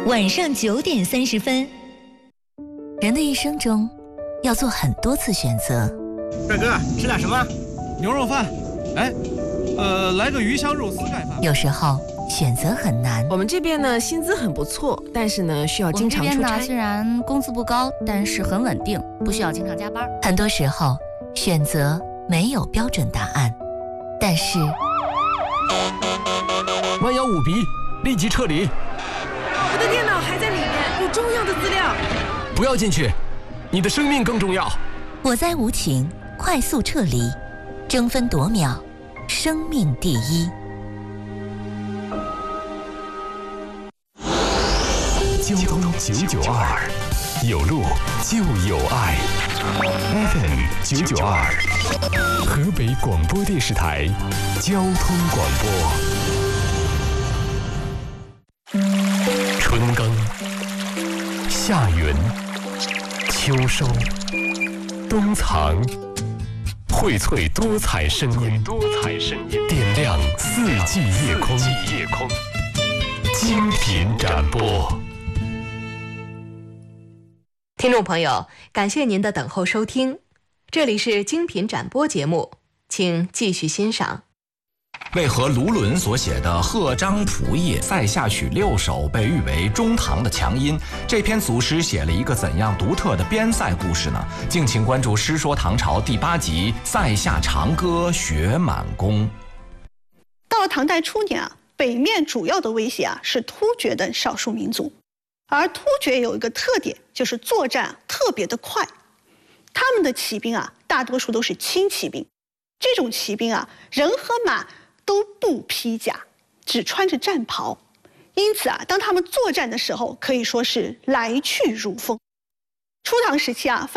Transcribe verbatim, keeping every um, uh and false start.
晚上九点三十分。人的一生中，要做很多次选择。 帅哥，吃点什么？ 牛肉饭。哎，呃，来个鱼香肉丝盖饭。 有时候选择很难。 我们这边呢，薪资很不错，但是呢，需要经常出差。 我们这边呢，虽然工资不高，但是很稳定，不需要经常加班。 很多时候，选择没有标准答案，但是弯腰五鼻，立即撤离。 我的电脑还在里面，有重要的资料。 不要进去，你的生命更重要。 我在无情，快速撤离，争分夺秒，生命第一。 交通九九二，有路就有爱。F M 九九二，河北广播电视台交通广播。春耕、夏耘、秋收、冬藏，荟萃多彩声音，多彩声音，点亮四季夜空，夜空，精品展播。 听众朋友，感谢您的等候收听，这里是精品展播节目，请继续欣赏。 为何卢纶所写的《贺章仆夜塞下曲六首》被誉为中唐的强音？这篇祖诗写了一个怎样独特的边塞故事呢？敬请关注《诗说唐朝》第八集《塞下长歌雪满宫》。 到了唐代初年啊，北面主要的威胁啊是突厥等少数民族，而突厥有一个特点，就是作战特别的快。他们的骑兵啊，大多数都是轻骑兵。这种骑兵啊，人和马都不披甲，只穿着战袍，因此啊，当他们作战的时候，可以说是来去如风。初唐时期啊。